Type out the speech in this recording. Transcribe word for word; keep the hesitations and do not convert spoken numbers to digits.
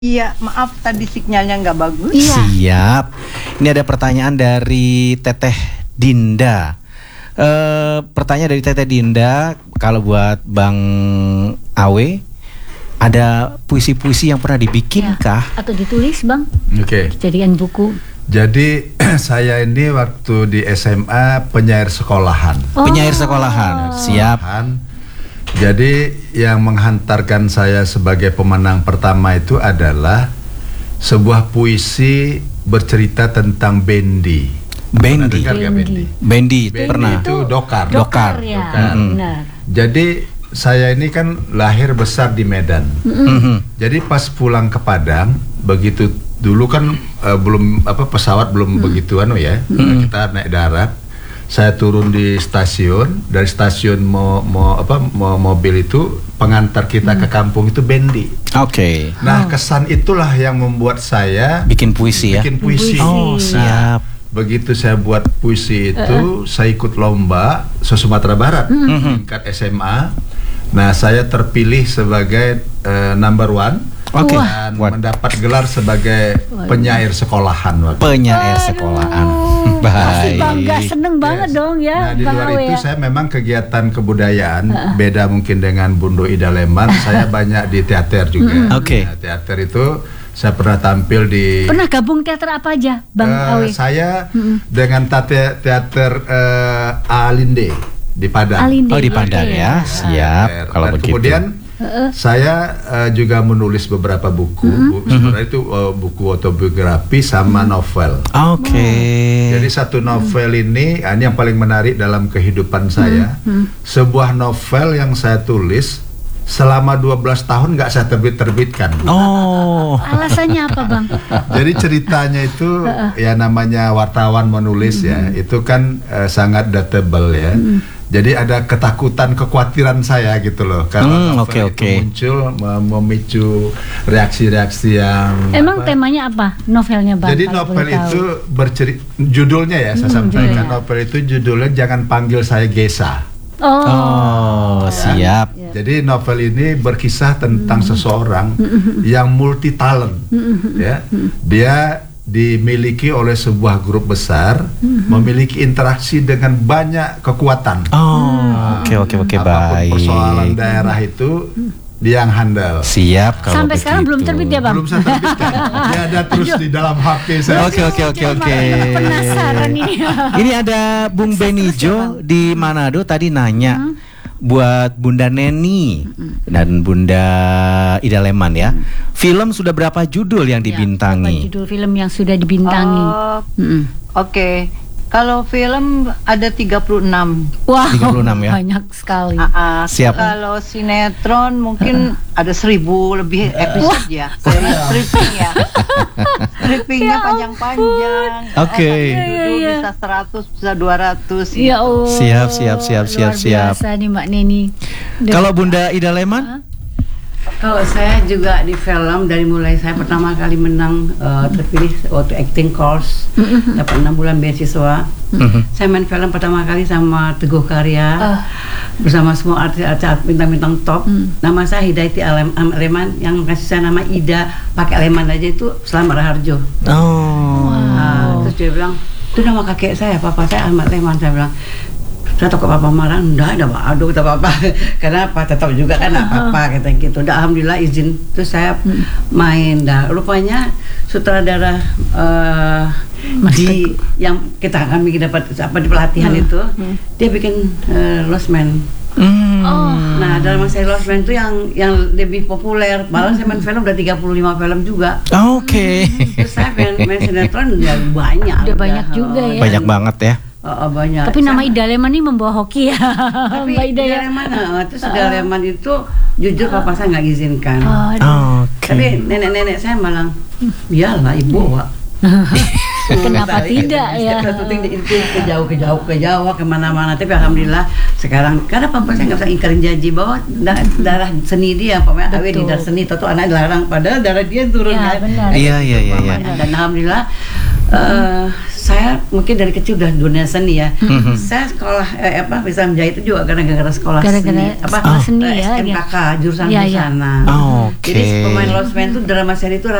Iya, maaf tadi sinyalnya nggak bagus. Iya. Siap. Ini ada pertanyaan dari Teteh Dinda. Uh, pertanyaan dari Teteh Dinda, kalau buat Bang Awe, ada puisi-puisi yang pernah dibikin Ya, kah? atau ditulis, Bang? Oke. Jadikan buku. Jadi saya ini waktu di S M A penyair sekolahan. Oh. Penyair sekolahan. Siap. Sekolahan. Jadi yang menghantarkan saya sebagai pemenang pertama itu adalah sebuah puisi bercerita tentang bendi. Pernah Bendi. dengar nggak Bendi. bendi? Bendi, Bendi pernah. itu dokar. Dokar. ya. Dokar. Benar. Jadi saya ini kan lahir besar di Medan. Mhm. Jadi pas pulang ke Padang, begitu dulu kan uh, belum apa pesawat belum begitu anu ya. Kita naik darat. Saya turun di stasiun, dari stasiun mau mau apa mau mobil itu pengantar kita ke kampung itu bendi. Oke. Nah, kesan itulah yang membuat saya Bikin puisi ya. bikin puisi. Oh, siap. Begitu saya buat puisi itu, saya ikut lomba se-Sumatera Barat tingkat S M A. Nah, saya terpilih sebagai uh, number one. Oke. Dan What? mendapat gelar sebagai penyair sekolahan waktu itu. Penyair sekolahan. Pasti Baik. bangga, seneng banget Yes. dong ya. Nah, di Bang luar Awe itu ya. saya memang kegiatan kebudayaan beda mungkin dengan Bundo Ida Leman. Saya banyak di teater juga. Oke. Nah, teater itu saya pernah tampil di Pernah gabung teater apa aja, Bang Eh, Awe? saya dengan tate- teater eh, Alinde di Padang. Alinde. Oh, di ya, Padang ya. ya. Siap. Teater. Kalau Dan begitu. kemudian saya eh, juga menulis beberapa buku. Bu- sebenarnya itu eh, buku autobiografi sama novel. Oke. Jadi satu novel ini, ah, ini yang paling menarik dalam kehidupan saya. Sebuah novel yang saya tulis selama dua belas tahun nggak saya terbit-terbitkan. Oh. Alasannya apa, Bang? Jadi ceritanya itu ya namanya wartawan menulis ya, itu kan eh, sangat dateable ya. Jadi ada ketakutan, kekhawatiran saya gitu loh kalau Hmm, novel oke, itu oke. muncul mem- memicu reaksi-reaksi yang Emang apa, temanya apa novelnya, Bang? jadi kalau novel boleh tahu? itu bercerita, judulnya ya saya Hmm, sampaikan, judulnya. novel itu judulnya Jangan Panggil Saya Gesa. Oh. Oh, siap. Jadi novel ini berkisah tentang seseorang yang multi talent, ya. Dia dimiliki oleh sebuah grup besar, memiliki interaksi dengan banyak kekuatan. Oh, oke oke oke Apapun baik. persoalan daerah itu dia yang handal. Siap kalau Sampai sekarang belum begitu. terbit ya, Bang? Belum saya terbitkan. Dia ada terus di dalam H P saya. Oke oke oke oke. Penasaran ini. Ini ada Bung Benijo di Manado tadi nanya buat Bunda Neni dan Bunda Ida Leman ya. Film sudah berapa judul yang Apa dibintangi? judul film yang sudah dibintangi? Oh, Mm-mm. Oke, kalau film ada tiga puluh enam. Wah, tiga puluh enam ya? banyak sekali. Ah, ah. Siap. Kalau sinetron mungkin ada seribu lebih episode ya. Seri stripping ya. Strippingnya panjang-panjang. Oke. Eh, satu Iya, judul iya. bisa seratus, bisa dua ratus. Ya Allah. Siap, siap, siap, siap, Luar siap. biasa nih Mbak Neni. Dan- Kalau Bunda Ida Leman? Kalau saya juga di film dari mulai saya pertama kali menang eh, terpilih waktu acting course dapat enam bulan beasiswa. Saya main film pertama kali sama Teguh Karya bersama semua artis-artis bintang-bintang top. Nama saya Hidayati Alem- Am- Leman, yang kasih saya nama Ida pakai Leman aja itu Selamat Raharjo. Oh. Nah, terus dia bilang itu nama kakek saya, papa saya Ahmad Leman. Saya bilang saya takut papa marah, enggak ada pak, aduh kata papa, karena apa tetap juga kan apa-apa kata gitu. Udah alhamdulillah izin, terus saya main. Dah rupanya sutradara eh, di yang kita kami dapat apa di pelatihan itu, dia bikin eh, Lost Man. Hmm. Nah dalam saya Lost Man itu yang yang lebih populer, malah saya main film udah tiga puluh lima film juga. Oke. Terus saya main, main sinetron ya banyak. Udah banyak juga ya. Banyak banget ya. Oh, oh, banyak. Tapi nama Saya- Ida Leman ini membawa hoki ya. Tapi Mbak Ida ya. Ida Leman, uh, terus Ida Leman itu jujur papa saya nggak izinkan. Aduh. Oke. Tapi nenek-nenek saya malah, iyalah ibu Wak. Kenapa tidak ya? Setiap syuting itu ke jauh ke jauh ke Jawa kemana-mana. Tapi alhamdulillah sekarang karena papa saya nggak bisa ingkarin janji bahwa da- darah seni dia, pokoknya awe di Betul. darah seni, toto anak dilarang padahal darah dia turun Ya, kan. benar. Iya, iya, iya, iya. Dan alhamdulillah Eh, saya mungkin dari kecil udah dunia seni ya. Mhm. Saya sekolah eh, apa bisa menjahit itu juga gara-gara sekolah Gara-gara seni. Apa sekolah seni eh, ya, S M K K jurusan Iya, iya. busana. Oh, oke. Jadi pemain Lost Man itu drama seri itu